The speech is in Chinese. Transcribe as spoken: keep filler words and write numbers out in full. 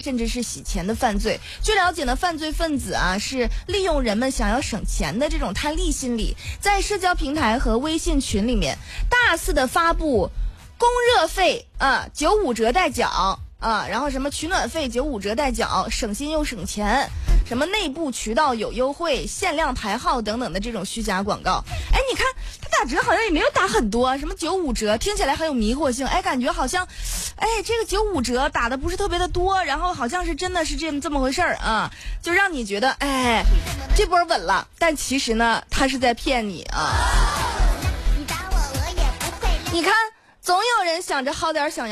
甚至是洗钱的犯罪。据了解呢，犯罪分子啊是利用人们想要省钱的这种贪利心理，在社交平台和微信群里面大肆的发布供热费啊九五折带奖啊，然后什么取暖费九五折带奖，省心又省钱，什么内部渠道有优惠、限量排号等等的这种虚假广告。哎，你看它打折好像也没有打很多，什么九五折听起来很有迷惑性，哎，感觉好像哎这个九五折打的不是特别的多，然后好像是真的是这么这么回事儿啊，就让你觉得哎这波稳了，但其实呢他是在骗你啊。你看总有人想着薅点想要